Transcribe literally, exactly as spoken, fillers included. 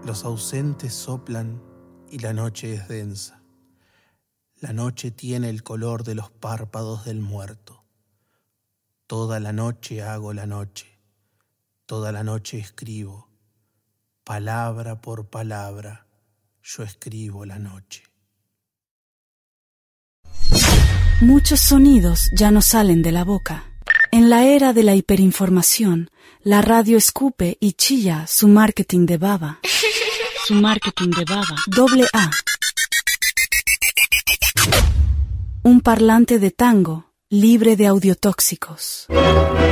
Los ausentes soplan y la noche es densa. La noche tiene el color de los párpados del muerto. Toda la noche hago la noche, toda la noche escribo. Palabra por palabra, yo escribo la noche. Muchos sonidos ya no salen de la boca. En la era de la hiperinformación, la radio escupe y chilla su marketing de baba. Su marketing de baba. Doble A. Un parlante de tango libre de audiotóxicos.